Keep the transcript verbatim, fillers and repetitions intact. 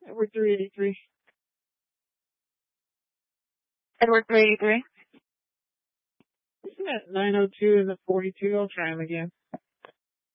Edward three eighty-three. Edward three eighty-three. Isn't that nine oh two and the forty-two? I'll try him again.